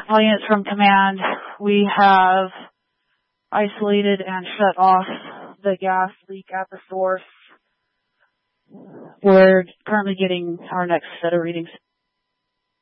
All units from command, we have isolated and shut off the gas leak at the source. We're currently getting our next set of readings.